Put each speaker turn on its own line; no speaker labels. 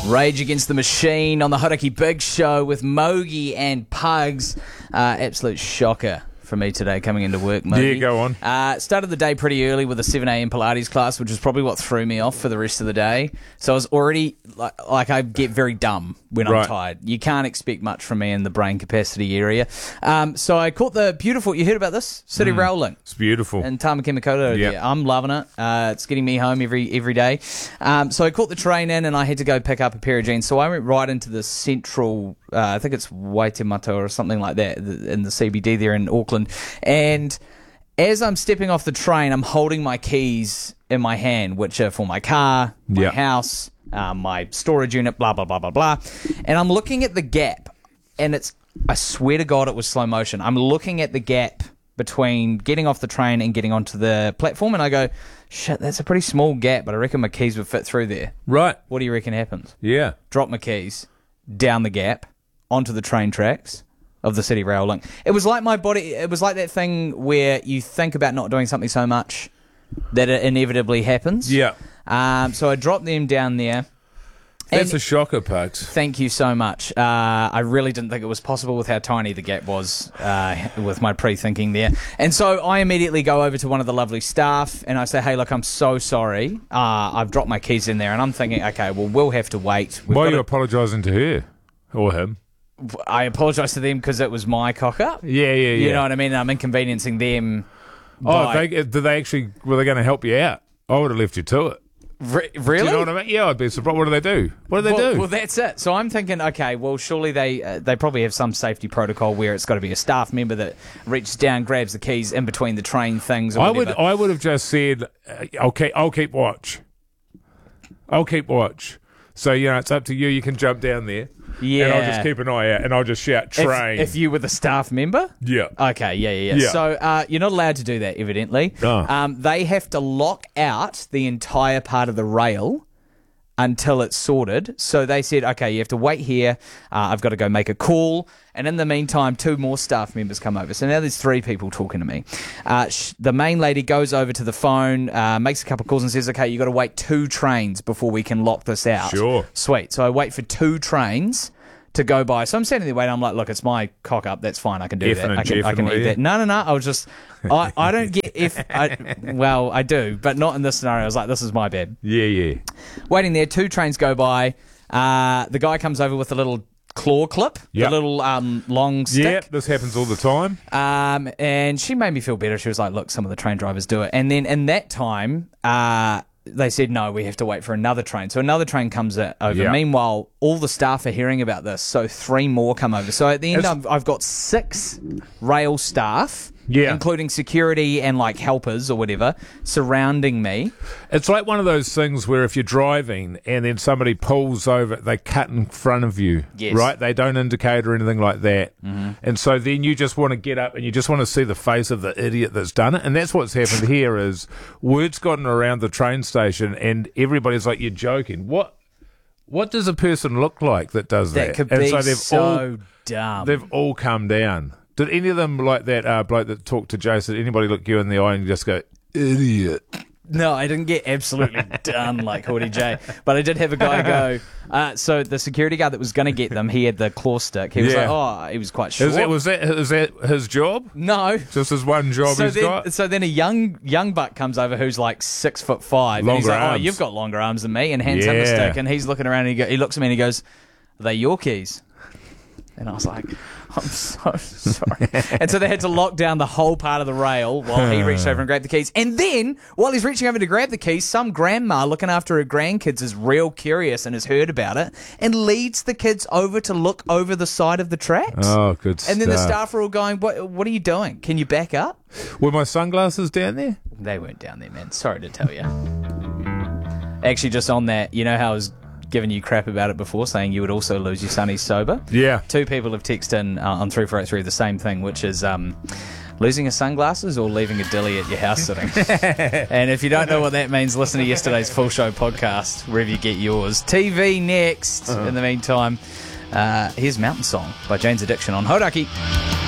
Rage Against the Machine on the Hodaki Big Show with Mogi and Pugs. Absolute shocker for me today coming into work, Mogi.
Yeah, go on.
Started the day pretty early with a 7 a.m. Pilates class, which is probably what threw me off for the rest of the day. So I was already, like I get very dumb when I'm tired. You can't expect much from me in the brain capacity area. So I caught the beautiful, you heard about this? City Rail Link.
It's beautiful.
In Tamakemikoto.
Yep.
Yeah, I'm loving it. It's getting me home every day. So I caught the train in and I had to go pick up a pair of jeans. So I went right into the central, I think it's Waitemata or something like that, in the CBD there in Auckland. And as I'm stepping off the train, I'm holding my keys in my hand, which are for my car, my house, my storage unit, blah, blah, blah, blah, blah. And I'm looking at the gap, and I swear to God it was slow motion. I'm looking at the gap between getting off the train and getting onto the platform, and I go, shit, that's a pretty small gap, but I reckon my keys would fit through there.
Right.
What do you reckon happens?
Yeah.
Drop my keys down the gap onto the train tracks of the City Rail Link. It was like my body, it was like that thing where you think about not doing something so much that it inevitably happens.
Yeah.
So I dropped them down there.
That's a shocker, Pugs.
Thank you so much. I really didn't think it was possible with how tiny the gap was with my pre-thinking there. And so I immediately go over to one of the lovely staff and I say, hey, look, I'm so sorry. I've dropped my keys in there. And I'm thinking, okay, well, we'll have to wait.
Why are you apologising to her or him?
I apologise to them because it was my cock-up.
Yeah.
You know what I mean? I'm inconveniencing them.
Were they going to help you out? I would have left you to it.
Really?
Do you know what I mean? Yeah, I'd be surprised. What do they do? What do they do?
Well, that's it. So I'm thinking, okay, well, surely they probably have some safety protocol where it's got to be a staff member that reaches down, grabs the keys in between the train things. Or whatever.
I would have just said, okay, I'll keep watch. So, it's up to you. You can jump down there.
Yeah.
And I'll just keep an eye out and I'll just shout, train.
If you were the staff member?
Yeah.
Okay, yeah. So you're not allowed to do that, evidently.
Oh.
They have to lock out the entire part of the rail until it's sorted. So they said, okay, you have to wait here. I've got to go make a call. And in the meantime, 2 more staff members come over. So now there's 3 people talking to me. The main lady goes over to the phone, makes a couple of calls and says, okay, you got to wait 2 trains before we can lock this out.
Sure.
Sweet. So I wait for 2 trains to go by. So I'm standing there waiting. I'm like, look, it's my cock up. That's fine. I can do that. I can eat that. No. I was just, I don't get I do, but not in this scenario. I was like, this is my bad.
Yeah.
Waiting there, 2 trains go by. The guy comes over with a little claw clip, the little long stick.
Yeah, this happens all the time.
And she made me feel better. She was like, look, some of the train drivers do it. And then in that time, they said, no, we have to wait for another train. So another train comes over.
Yeah.
Meanwhile, all the staff are hearing about this, so 3 more come over. So at the end, I've got 6 rail staff, including security and like helpers or whatever, surrounding me.
It's like one of those things where if you're driving and then somebody pulls over, they cut in front of you, right? They don't indicate or anything like that. Mm-hmm. And so then you just want to get up and you just want to see the face of the idiot that's done it. And that's what's happened here is word's gotten around the train station and everybody's like, you're joking. What does a person look like that does that?
That could be so dumb.
They've all come down. Did any of them, like that bloke that talked to Jason, did anybody look you in the eye and just go, idiot?
No, I didn't get absolutely done like Hawdy J. But I did have a guy go, so the security guard that was going to get them, he had the claw stick. He was like, he was quite short.
Is that his job?
No.
Just his one job got?
So then a young buck comes over who's like 6'5". And he's like, arms. You've got longer arms than me, and hands him the stick. And he's looking around and he looks at me and he goes, are they your keys? And I was like, I'm so sorry. And so they had to lock down the whole part of the rail while he reached over and grabbed the keys. And then, while he's reaching over to grab the keys, some grandma looking after her grandkids is real curious and has heard about it and leads the kids over to look over the side of the tracks.
Oh, good stuff.
And then the staff are all going, what are you doing? Can you back up?
Were my sunglasses down there?
They weren't down there, man. Sorry to tell you. Actually, just on that, you know how I was given you crap about it before, saying you would also lose your sunnies sober?
Yeah. 2
people have texted in on 3483 the same thing, which is losing your sunglasses or leaving a dilly at your house sitting. And if you don't know what that means, listen to yesterday's full show podcast, wherever you get yours. TV next. In the meantime, here's Mountain Song by Jane's Addiction on Hodaki.